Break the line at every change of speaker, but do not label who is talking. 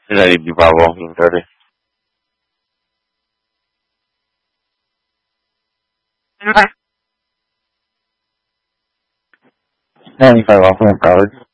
Ready to be Bravo, 30. 95 off Lamp College.